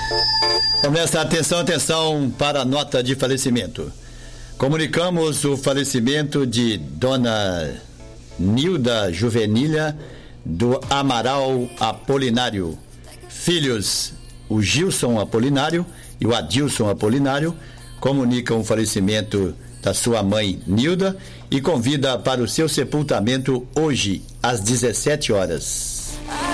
Começa, atenção para a nota de falecimento. Comunicamos o falecimento de Dona Nilda Juvenília do Amaral Apolinário. Filhos, o Gilson Apolinário e o Adilson Apolinário, comunicam o falecimento da sua mãe Nilda e convida para o seu sepultamento hoje às 17 horas.